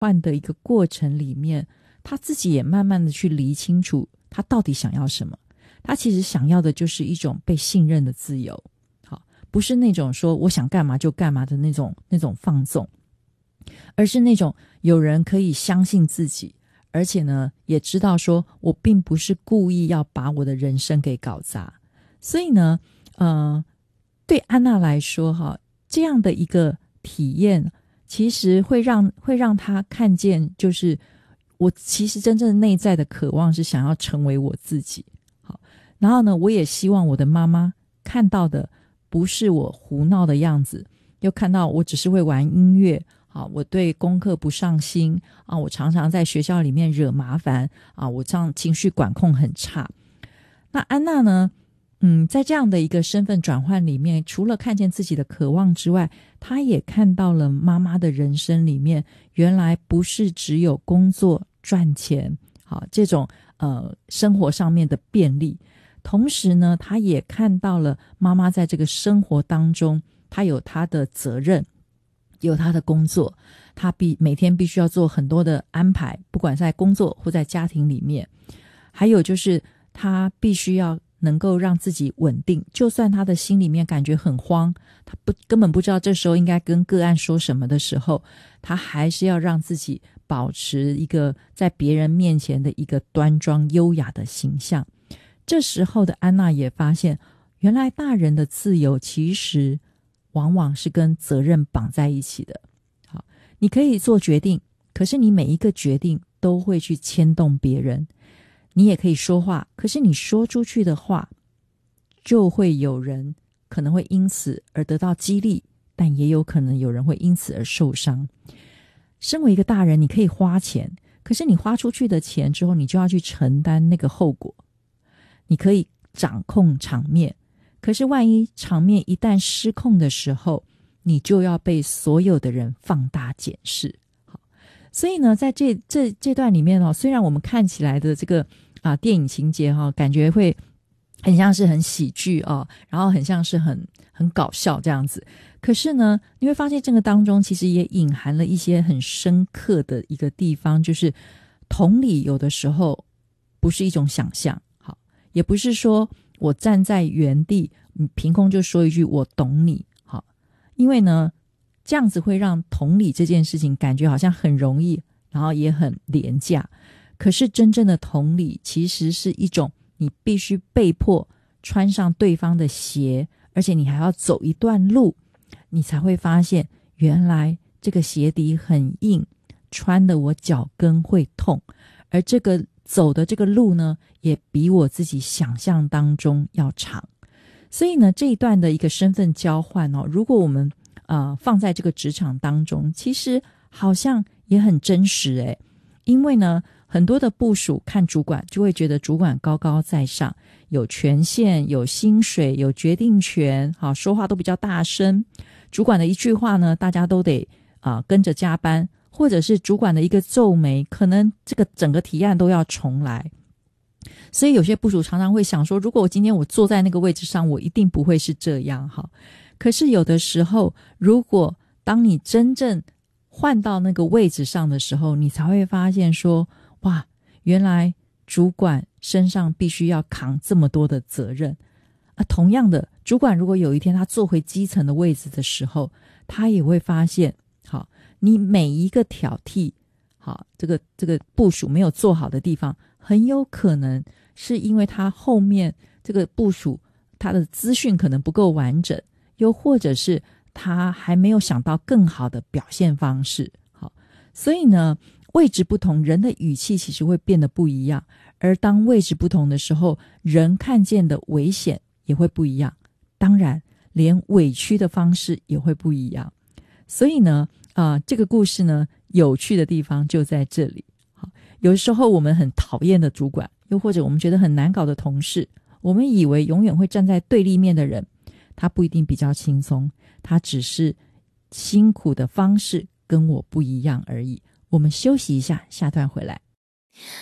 换的一个过程里面，他自己也慢慢的去理清楚他到底想要什么。他其实想要的就是一种被信任的自由，好，不是那种说我想干嘛就干嘛的那种放纵，而是那种有人可以相信自己，而且呢也知道说我并不是故意要把我的人生给搞砸。所以呢对安娜来说哈，这样的一个体验其实会让她看见，就是我其实真正内在的渴望是想要成为我自己。好，然后呢我也希望我的妈妈看到的不是我胡闹的样子，又看到我只是会玩音乐，好，我对功课不上心啊，我常常在学校里面惹麻烦啊，我这样情绪管控很差。那安娜呢在这样的一个身份转换里面，除了看见自己的渴望之外，她也看到了妈妈的人生里面原来不是只有工作赚钱好这种生活上面的便利，同时呢她也看到了妈妈在这个生活当中她有她的责任，有她的工作，她每天必须要做很多的安排，不管在工作或在家庭里面。还有就是她必须要能够让自己稳定，就算他的心里面感觉很慌，他根本不知道这时候应该跟个案说什么的时候，他还是要让自己保持一个在别人面前的一个端庄优雅的形象。这时候的安娜也发现，原来大人的自由其实往往是跟责任绑在一起的。好，你可以做决定，可是你每一个决定都会去牵动别人。你也可以说话，可是你说出去的话就会有人可能会因此而得到激励，但也有可能有人会因此而受伤。身为一个大人，你可以花钱，可是你花出去的钱之后，你就要去承担那个后果。你可以掌控场面，可是万一场面一旦失控的时候，你就要被所有的人放大检视。所以呢在这段里面虽然我们看起来的这个电影情节感觉会很像是很喜剧然后很像是很搞笑这样子，可是呢你会发现这个当中其实也隐含了一些很深刻的一个地方，就是同理有的时候不是一种想象，好，也不是说我站在原地你凭空就说一句我懂你，好，因为呢这样子会让同理这件事情感觉好像很容易，然后也很廉价。可是真正的同理其实是一种你必须被迫穿上对方的鞋，而且你还要走一段路，你才会发现原来这个鞋底很硬，穿的我脚跟会痛，而这个走的这个路呢也比我自己想象当中要长。所以呢这一段的一个身份交换如果我们放在这个职场当中，其实好像也很真实因为呢很多的部属看主管就会觉得主管高高在上，有权限，有薪水，有决定权，好，说话都比较大声，主管的一句话呢大家都得跟着加班，或者是主管的一个皱眉，可能这个整个提案都要重来。所以有些部属常常会想说，如果今天我坐在那个位置上，我一定不会是这样。好，可是有的时候如果当你真正换到那个位置上的时候，你才会发现说，哇，原来主管身上必须要扛这么多的责任。同样的，主管如果有一天他坐回基层的位置的时候，他也会发现，好，你每一个挑剔，好，这个部署没有做好的地方，很有可能是因为他后面这个部署他的资讯可能不够完整，又或者是他还没有想到更好的表现方式。好，所以呢位置不同，人的语气其实会变得不一样，而当位置不同的时候，人看见的危险也会不一样，当然连委屈的方式也会不一样。所以呢这个故事呢有趣的地方就在这里。好，有时候我们很讨厌的主管，又或者我们觉得很难搞的同事，我们以为永远会站在对立面的人，他不一定比较轻松，他只是辛苦的方式跟我不一样而已。我们休息一下，下段回来。